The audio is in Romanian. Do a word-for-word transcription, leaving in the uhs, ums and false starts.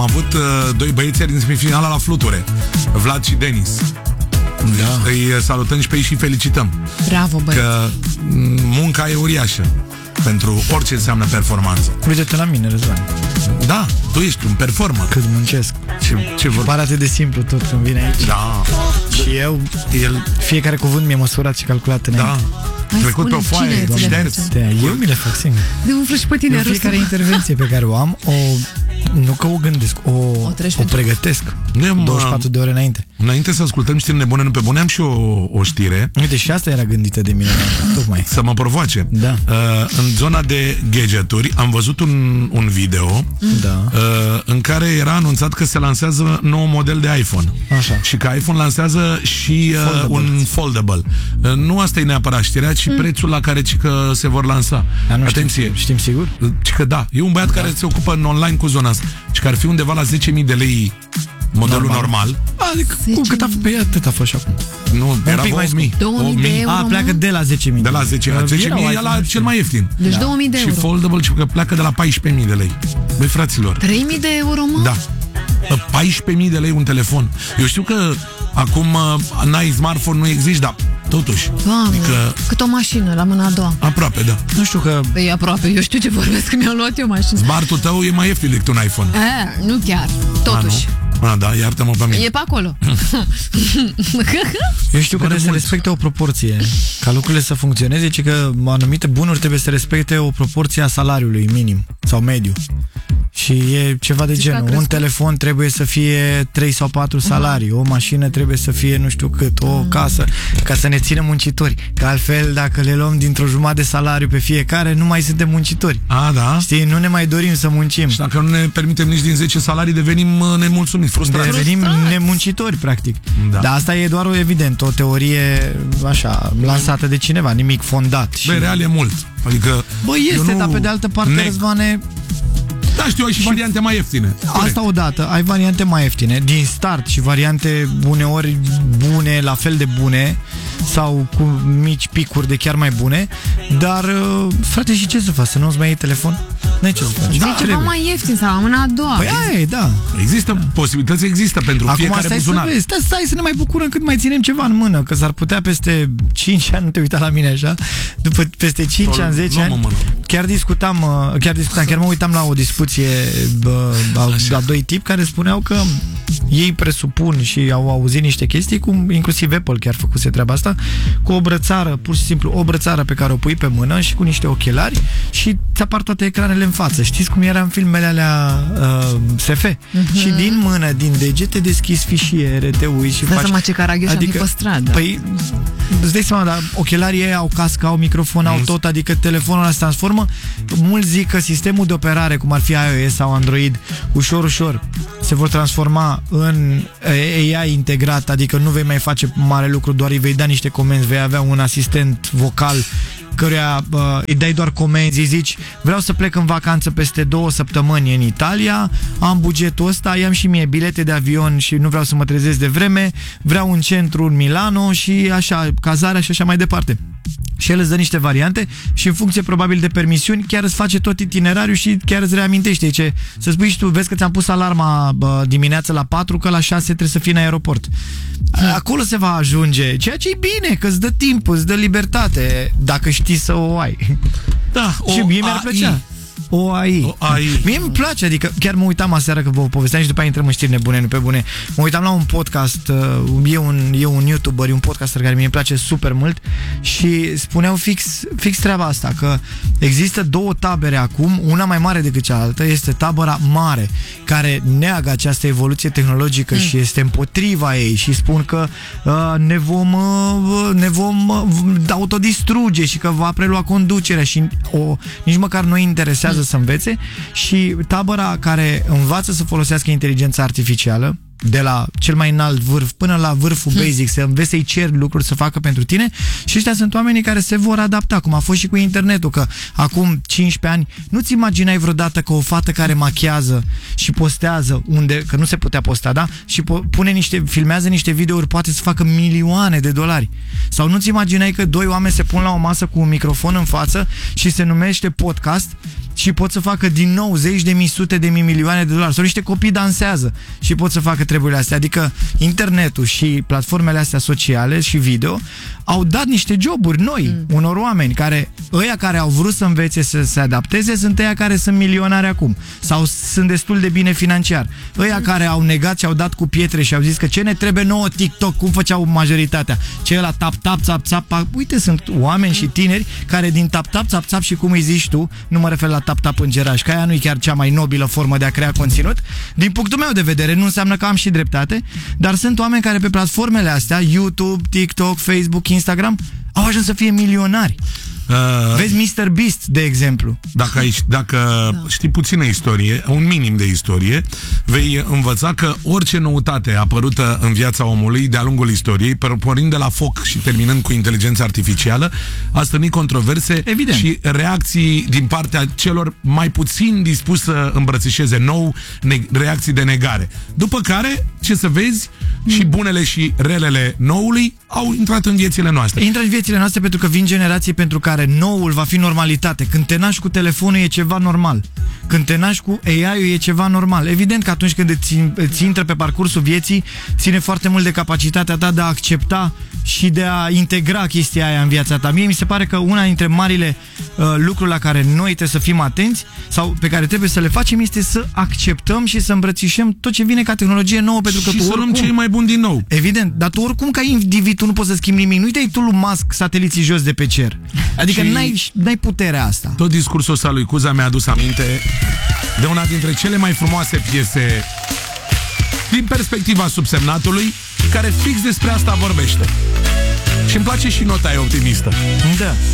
Am avut uh, doi băieți din semifinala la fluture, Vlad și Denis. Da. Îi salutăm și pe ei și felicităm. Bravo, băieți. Că munca e uriașă pentru orice înseamnă performanță. Uite-te la mine, Răzvan. Da, tu ești un performer. Cât muncesc. Ce, ce vor... Pare atât de simplu tot când vine aici. Da. Și eu, el, fiecare cuvânt mi-e măsurat și calculat înainte. Da. Trecut pe o foaie, șters. Eu mi le fac singur. De umflă și pe tine. Eu fiecare intervenție pe care o am, o, nu că o gândesc, o, o, o pregătesc douăzeci și patru de ore înainte. Înainte să ascultăm știri nebune, nu pe bune, am și o, o știre. Uite, și asta era gândită de mine, tocmai. Să mă provoace. Da. Uh, în zona de gadgeturi am văzut un, un video da. uh, în care era anunțat că se lansează nou model de iPhone. Așa. Și că iPhone lansează și uh, foldable. un foldable. Uh, nu asta e neapărat știrea, ci mm. prețul la care ci că se vor lansa. Dar nu Atenție. Știm, știm sigur? Ci că da. E un băiat da. care se ocupă în online cu zona asta. Și că ar fi undeva la zece mii de lei modelul normal. normal. Adică cu cât a fost pe ea, atât a fost și acum. Nu, era opt mii. două mii de euro. A, pleacă de la zece mii. De la zece mii e la cel mai ieftin. Deci da. două mii de euro. Și foldable, și că pleacă de la paisprezece mii de lei. Băi, fraților. trei mii de euro, mă? Da. paisprezece mii de lei un telefon. Eu știu că acum n-ai smartphone, nu există, dar totuși. Doamne, adică... cât o mașină la mâna a doua. Aproape, da. Nu știu că... E aproape, eu știu ce vorbesc, că mi-am luat eu mașină. Smartul tău e mai ieftin decât un iPhone. A, nu chiar, totuși. A, A, da, iartă-mă pe mine. E pe acolo. Eu știu că trebuie să respecte o proporție. Ca lucrurile să funcționeze, ci că anumite bunuri trebuie să respecte o proporție a salariului minim sau mediu. Și e ceva de genul. Un telefon trebuie să fie trei sau patru salarii, o mașină trebuie să fie nu știu cât, o casă, ca să ne ținem muncitori. Că altfel, dacă le luăm dintr-o jumătate de salariu pe fiecare, nu mai suntem muncitori. A, da? Știi, nu ne mai dorim să muncim. Și dacă nu ne permitem nici din zece salarii, devenim nemulțumiți, frustrați. Devenim nemuncitori, practic. Da. Dar asta e doar, o, evident, o teorie așa, lansată de cineva, nimic fondat. Băi, real e mult. Adică... Băi, este, nu... dar pe de altă parte, ne... Răzvane... Da, știu, ai și, și variante mai ieftine. Asta odată, ai variante mai ieftine din start și variante uneori bune, la fel de bune sau cu mici picuri de chiar mai bune, dar frate, și ce să faci? Să nu-ți mai iei telefon? N-ai ce să faci. Da, ceva mai ieftin sau la mâna a doua. Păi aia e, da. Există da. posibilități, există pentru acum fiecare buzunar. Acum stai, stai să ne mai bucurăm cât mai ținem ceva în mână, că s-ar putea peste cinci ani, nu te uita la mine așa, după peste cinci ani, zece ani, chiar discutam, chiar discutam, chiar mă uitam la o discuție bă, a, a doi tipi care spuneau că ei presupun și au auzit niște chestii, cum inclusiv Apple chiar făcuse treaba asta, cu o brățară, pur și simplu o brățară pe care o pui pe mână și cu niște ochelari și ți apar toate ecranele în față. Știți cum era în filmele alea uh, S F? Uh-huh. Și din mână, din degete deschizi fișiere, te uiți și da, faci... Să mă ce caragioși adică, am fi pe stradă. Păi, îți dai seama, dar ochelarii ei au cască, au microfon, au tot, adică telefonul ăla se transformă. Mulți zic că sistemul de operare, cum ar fi iOS sau Android, ușor, ușor se vor transforma în A I integrat, adică nu vei mai face mare lucru, doar îi vei da niște comenzi, vei avea un asistent vocal căruia uh, îi dai doar comenzi, îi zici vreau să plec în vacanță peste două săptămâni în Italia, am bugetul ăsta, i-am și mie bilete de avion și nu vreau să mă trezesc de vreme, vreau un centru în Milano și așa, cazarea și așa mai departe. Și el îți dă niște variante și în funcție probabil de permisiuni chiar îți face tot itinerariul și chiar îți reamintește. Ce, să spui și tu, vezi că ți-am pus alarma bă, dimineața la patru, că la șase trebuie să fii în aeroport. Acolo se va ajunge, ceea ce e bine, că îți dă timp, îți dă libertate, dacă știi să o ai. Da, și mie mi-ar plăcea. O A I. O A I. Mie îmi place, adică chiar mă uitam aseară că vă povesteam și după aia intrăm în știri nebune, nu pe bune. Mă uitam la un podcast, e un, e un YouTuber, e un podcaster care mie îmi place super mult și spuneau fix, fix treaba asta, că există două tabere acum, una mai mare decât cealaltă, este tabăra mare, care neagă această evoluție tehnologică mm. și este împotriva ei și spun că uh, ne vom, uh, ne vom uh, autodistruge și că va prelua conducerea și o, nici măcar nu interesează să învețe, și tabăra care învață să folosească inteligența artificială de la cel mai înalt vârf până la vârful basic, să înveți să-i ceri lucruri să facă pentru tine, și ăștia sunt oamenii care se vor adapta, cum a fost și cu internetul, că acum cincisprezece ani nu-ți imaginai vreodată că o fată care machiază și postează unde, că nu se putea posta, da? Și pune niște, filmează niște videouri, poate să facă milioane de dolari. Sau nu-ți imaginai că doi oameni se pun la o masă cu un microfon în față și se numește podcast și pot să facă din nou zeci de mii, sute de mii, milioane de dolari. Sau niște copii dansează și pot să facă treburile astea. Adică internetul și platformele astea sociale și video au dat niște joburi noi mm. unor oameni care, ăia care au vrut să învețe să se adapteze, sunt ăia care sunt milionari acum sau sunt destul de bine financiar. Ăia mm. care au negat și au dat cu pietre și au zis că ce ne trebuie nouă TikTok, cum făceau majoritatea, ce la tap tap tap tap, uite, sunt oameni și tineri care din tap tap tap tap și cum îi zici tu, nu mă refer la tap tap îngeraș, că aia nu e chiar cea mai nobilă formă de a crea conținut. Din punctul meu de vedere, nu înseamnă că am și dreptate, dar sunt oameni care pe platformele astea, YouTube, TikTok, Facebook, Instagram, au ajuns să fie milionari. Uh, Vezi mister Beast, de exemplu. Dacă, ai, dacă da. știi puțină istorie, un minim de istorie, vei învăța că orice noutate apărută în viața omului de-a lungul istoriei, pornind de la foc și terminând cu inteligența artificială, a stârnit controverse Evident. și reacții din partea celor mai puțin dispuși să îmbrățișeze nou, reacții de negare. După care, ce să vezi, mm. și bunele și relele noului au intrat în viețile noastre. Intră în viețile noastre pentru că vin generații pentru care noul va fi normalitate. Când te naști cu telefonul e ceva normal. Când te naști cu A I-ul e ceva normal. Evident că atunci când îți, îți intră pe parcursul vieții, ține foarte mult de capacitatea ta de a accepta și de a integra chestia aia în viața ta. Mie mi se pare că una dintre marile uh, lucruri la care noi trebuie să fim atenți sau pe care trebuie să le facem este să acceptăm și să îmbrățișăm tot ce vine ca tehnologie nouă, pentru că și tu să oricum... luăm cei mai buni din nou. Evident, dar tu oricum ca individ tu nu poți să schimbi nimic. Nu-i dai tu lui Musk sateliții jos de pe cer. Adică n-ai, n-ai puterea asta. Tot discursul ăsta lui Cuza mi-a adus aminte de una dintre cele mai frumoase piese din perspectiva subsemnatului, care fix despre asta vorbește. Și îmi place și nota e optimistă. Da.